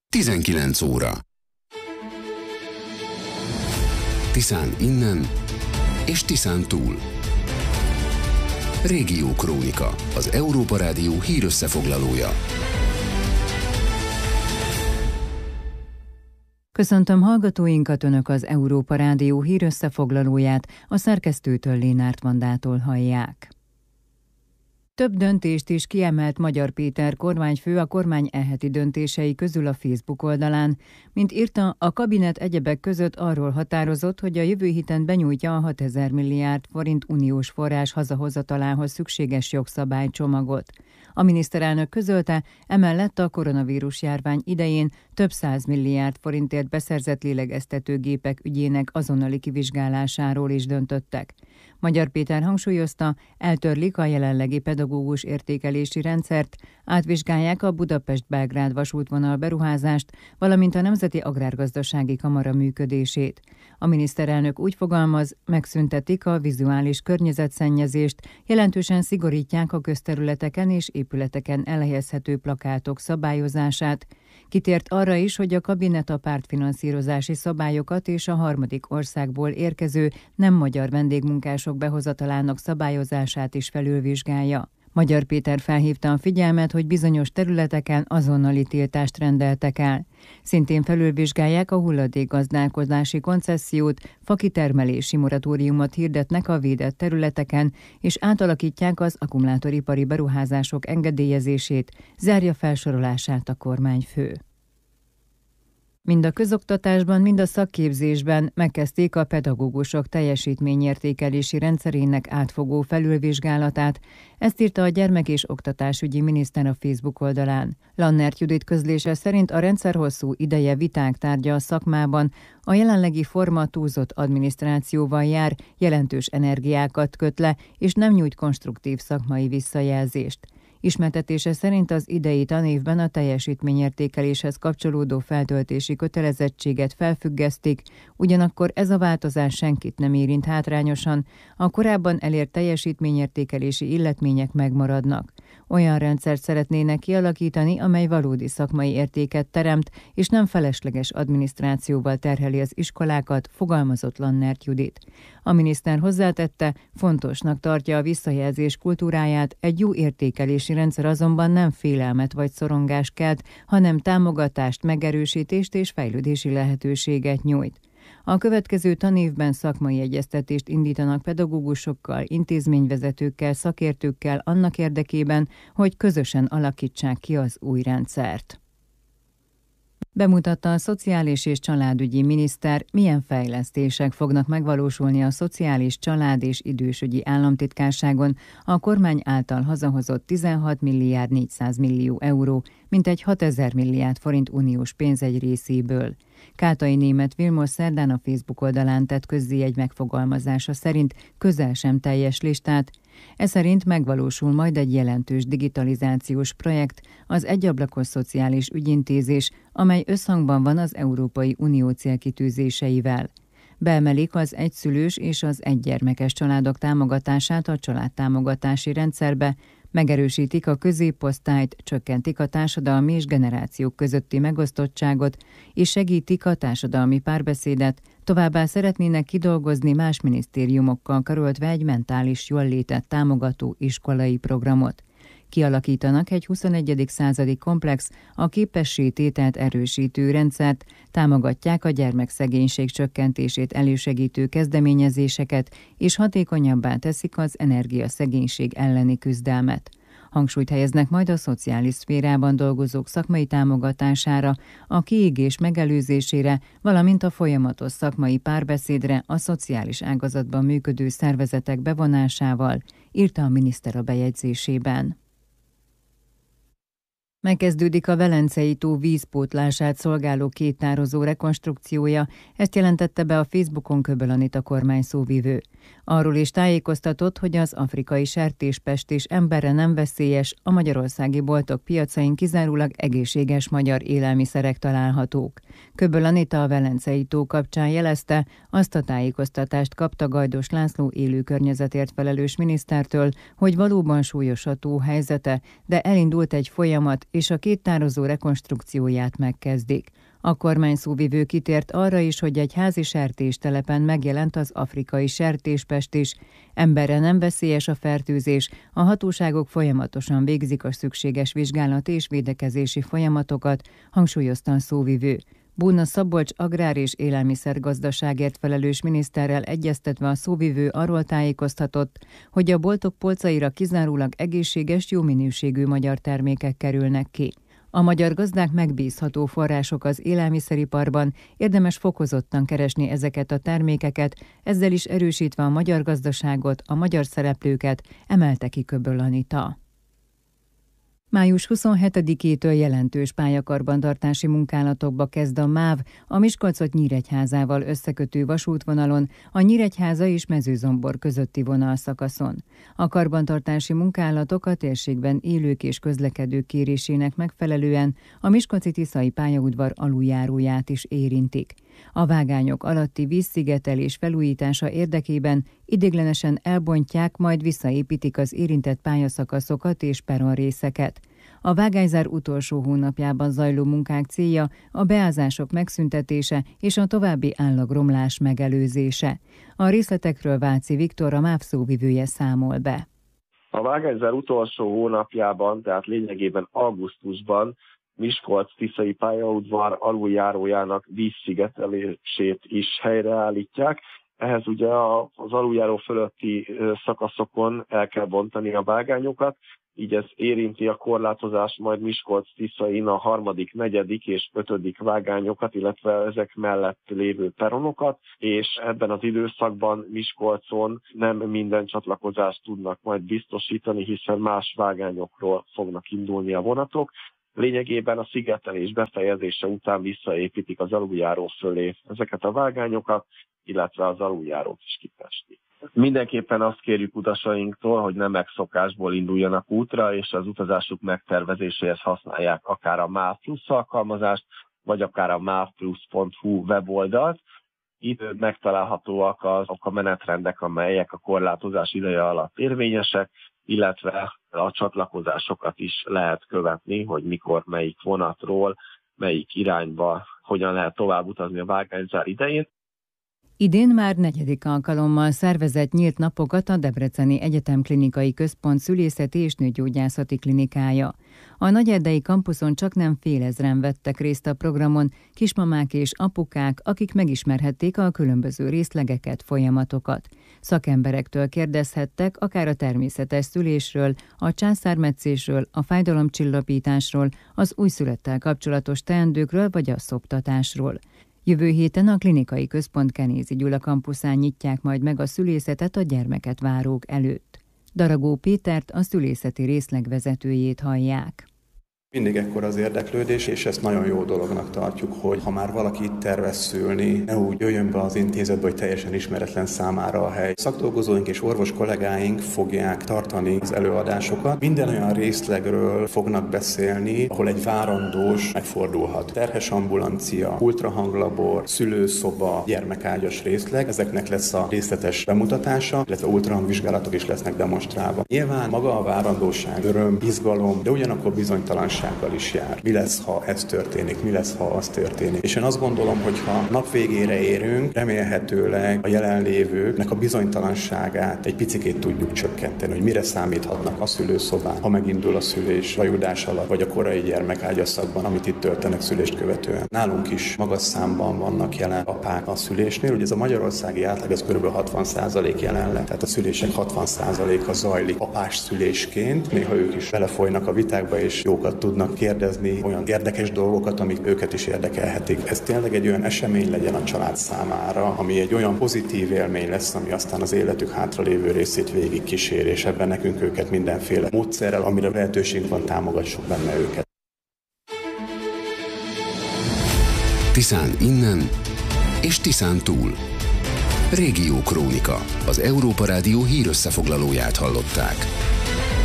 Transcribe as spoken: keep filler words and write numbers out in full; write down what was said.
tizenkilenc óra. Tiszán innen és Tiszán túl. Régió Krónika, az Európa Rádió hírösszefoglalója. Köszöntöm hallgatóinkat, Önök az Európa Rádió hírösszefoglalóját, a szerkesztőtől Lénárt Vandától hallják. Több döntést is kiemelt Magyar Péter kormányfő a kormány e heti döntései közül a Facebook oldalán. Mint írta, a kabinet egyebek között arról határozott, hogy a jövő héten benyújtja a hatezer milliárd forint uniós forrás hazahozatalához szükséges jogszabálycsomagot. A miniszterelnök közölte, emellett a koronavírus járvány idején több száz milliárd forintért beszerzett lélegeztetőgépek ügyének azonnali kivizsgálásáról is döntöttek. Magyar Péter hangsúlyozta, eltörlik a jelenlegi pedagógus értékelési rendszert, átvizsgálják a Budapest-Belgrád vasútvonal beruházást, valamint a Nemzeti Agrárgazdasági Kamara működését. A miniszterelnök úgy fogalmaz, megszüntetik a vizuális környezetszennyezést, jelentősen szigorítják a közterületeken és épületeken elhelyezhető plakátok szabályozását. Kitért arra is, hogy a kabinet a pártfinanszírozási szabályokat és a harmadik országból érkező nem magyar vendégmunkások behozatalának szabályozását is felülvizsgálja. Magyar Péter felhívta a figyelmet, hogy bizonyos területeken azonnali tiltást rendeltek el. Szintén felülvizsgálják a hulladékgazdálkodási koncessziót, fakitermelési moratóriumot hirdetnek a védett területeken, és átalakítják az akkumulátoripari beruházások engedélyezését, zárja felsorolását a kormányfő. Mind a közoktatásban, mind a szakképzésben megkezdték a pedagógusok teljesítményértékelési rendszerének átfogó felülvizsgálatát, ezt írta a Gyermek- és Oktatásügyi Miniszter a Facebook oldalán. Lannert Judit közlése szerint a rendszer hosszú ideje viták tárgya a szakmában, a jelenlegi forma túlzott adminisztrációval jár, jelentős energiákat köt le, és nem nyújt konstruktív szakmai visszajelzést. Ismertetése szerint az idei tanévben a teljesítményértékeléshez kapcsolódó feltöltési kötelezettséget felfüggesztik, ugyanakkor ez a változás senkit nem érint hátrányosan, a korábban elért teljesítményértékelési illetmények megmaradnak. Olyan rendszert szeretnének kialakítani, amely valódi szakmai értéket teremt, és nem felesleges adminisztrációval terheli az iskolákat, fogalmazott Lannert Judit. A miniszter hozzátette, fontosnak tartja a visszajelzés kultúráját, egy jó értékelési rendszer azonban nem félelmet vagy szorongást kelt, hanem támogatást, megerősítést és fejlődési lehetőséget nyújt. A következő tanévben szakmai egyeztetést indítanak pedagógusokkal, intézményvezetőkkel, szakértőkkel annak érdekében, hogy közösen alakítsák ki az új rendszert. Bemutatta a Szociális és Családügyi Miniszter, milyen fejlesztések fognak megvalósulni a Szociális, Család és Idősügyi Államtitkárságon a kormány által hazahozott tizenhat milliárd négyszáz millió euró, mintegy hatezer milliárd forint uniós pénz egy részéből. Kátai Németh Vilmos szerdán a Facebook oldalán tett közzé egy megfogalmazása szerint közel sem teljes listát. Ez szerint megvalósul majd egy jelentős digitalizációs projekt, az egyablakos szociális ügyintézés, amely összhangban van az Európai Unió célkitűzéseivel. Beemelik az egyszülős és az egygyermekes családok támogatását a családtámogatási rendszerbe, megerősítik a középosztályt, csökkentik a társadalmi és generációk közötti megosztottságot, és segítik a társadalmi párbeszédet, továbbá szeretnének kidolgozni más minisztériumokkal karöltve egy mentális jóllétet támogató iskolai programot. Kialakítanak egy huszonegyedik századi komplex, a képessé tételt erősítő rendszert, támogatják a gyermekszegénység csökkentését elősegítő kezdeményezéseket, és hatékonyabbá teszik az energiaszegénység elleni küzdelmet. Hangsúlyt helyeznek majd a szociális szférában dolgozók szakmai támogatására, a kiégés megelőzésére, valamint a folyamatos szakmai párbeszédre a szociális ágazatban működő szervezetek bevonásával, írta a miniszter a bejegyzésében. Megkezdődik a Velencei-tó vízpótlását szolgáló két tározó rekonstrukciója, ezt jelentette be a Facebookon Köböl Anita kormány szóvivő. Arról is tájékoztatott, hogy az afrikai sertéspest és emberre nem veszélyes, a magyarországi boltok piacain kizárólag egészséges magyar élelmiszerek találhatók. Köböl Anita a Velencei-tó kapcsán jelezte, azt a tájékoztatást kapta Gajdos László élő környezetért felelős minisztertől, hogy valóban súlyos a tó helyzete, de elindult egy folyamat, és a két tározó rekonstrukcióját megkezdik. A kormány szóvivő kitért arra is, hogy egy házi sertéstelepen megjelent az afrikai sertéspest is. Emberre nem veszélyes a fertőzés, a hatóságok folyamatosan végzik a szükséges vizsgálati és védekezési folyamatokat, hangsúlyozta a szóvivő. Bóna Szabolcs agrár- és élelmiszergazdaságért felelős miniszterrel egyeztetve a szóvivő arról tájékoztatott, hogy a boltok polcaira kizárólag egészséges, jó minőségű magyar termékek kerülnek ki. A magyar gazdák megbízható források az élelmiszeriparban, érdemes fokozottan keresni ezeket a termékeket, ezzel is erősítve a magyar gazdaságot, a magyar szereplőket, emelte ki Köböl Anita. május huszonhetedikétől jelentős pályakarbantartási munkálatokba kezd a MÁV, a Miskolcot Nyíregyházával összekötő vasútvonalon, a Nyíregyháza és Mezőzombor közötti vonalszakaszon. A karbantartási munkálatok a térségben élők és közlekedők kérésének megfelelően a Miskolci-Tiszai pályaudvar aluljáróját is érintik. A vágányok alatti vízszigetelés felújítása érdekében ideiglenesen elbontják, majd visszaépítik az érintett pályaszakaszokat és peronrészeket. A vágányzár utolsó hónapjában zajló munkák célja a beázások megszüntetése és a további állagromlás megelőzése. A részletekről Váci Viktor, a MÁV szóvivője számol be. A vágányzár utolsó hónapjában, tehát lényegében augusztusban Miskolc-Tiszai pályaudvar aluljárójának vízszigetelését is helyreállítják. Ehhez ugye az aluljáró fölötti szakaszokon el kell bontani a vágányokat, így ez érinti a korlátozás majd Miskolc-Tiszain a harmadik, negyedik és ötödik vágányokat, illetve ezek mellett lévő peronokat, és ebben az időszakban Miskolcon nem minden csatlakozást tudnak majd biztosítani, hiszen más vágányokról fognak indulni a vonatok. Lényegében a szigetelés befejezése után visszaépítik az aluljáró fölé ezeket a vágányokat, illetve az aluljárót is kipestik. Mindenképpen azt kérjük utasainktól, hogy nem megszokásból induljanak útra, és az utazásuk megtervezéséhez használják akár a MÁV Plusz alkalmazást, vagy akár a mávplusz pont hu weboldalt. Itt megtalálhatóak azok a menetrendek, amelyek a korlátozás ideje alatt érvényesek, illetve a csatlakozásokat is lehet követni, hogy mikor melyik vonatról, melyik irányba, hogyan lehet tovább utazni a vágányzár idején. Idén már negyedik alkalommal szervezett nyílt napokat a Debreceni Egyetem Klinikai Központ szülészeti és nőgyógyászati klinikája. A nagyerdei kampuszon csaknem félezren vettek részt a programon, kismamák és apukák, akik megismerhették a különböző részlegeket, folyamatokat. Szakemberektől kérdezhettek akár a természetes szülésről, a császármetszésről, a fájdalomcsillapításról, az újszülöttel kapcsolatos teendőkről vagy a szoptatásról. Jövő héten a Klinikai Központ Kenézi Gyula kampuszán nyitják majd meg a szülészetet a gyermeket várók előtt. Daragó Pétert, a szülészeti részleg vezetőjét hallják. Mindig ekkor az érdeklődés, és ezt nagyon jó dolognak tartjuk, hogy ha már valaki itt tervez szülni, ne úgy jöjjön be az intézetbe, hogy teljesen ismeretlen számára a hely. Szakdolgozóink és orvos kollégáink fogják tartani az előadásokat. Minden olyan részlegről fognak beszélni, ahol egy várandós megfordulhat. Terhes ambulancia, ultrahanglabor, szülőszoba, gyermekágyas részleg. Ezeknek lesz a részletes bemutatása, illetve ultrahangvizsgálatok is lesznek demonstrálva. Nyilván maga a várandóság, öröm, izgalom, de ugyanakkor bizonytalanság is jár. Mi lesz, ha ez történik, mi lesz, ha az történik. És én azt gondolom, hogy ha nap végére érünk, remélhetőleg a jelenlévőknek a bizonytalanságát egy picikét tudjuk csökkenteni, hogy mire számíthatnak a szülőszobán, ha megindul a szülés vajudás alatt, vagy a korai gyermekágyaszakban, amit itt történik szülést követően. Nálunk is magas számban vannak jelen apák a szülésnél, ugye ez a magyarországi átlag, ez kb. hatvan százalék jelenleg, tehát a szülések hatvan százaléka zajlik apás szülésként, néha ők is belefolynak a vitákba, és jókat tudnak kérdezni olyan érdekes dolgokat, amik őket is érdekelhetik. Ez tényleg egy olyan esemény legyen a család számára, ami egy olyan pozitív élmény lesz, ami aztán az életük hátralévő részét végig kísér, és ebben nekünk őket mindenféle módszerrel, amire lehetőség van, támogassuk benne őket. Tiszán innen és Tiszán túl. Régió Krónika. Az Európa Rádió hírösszefoglalóját hallották.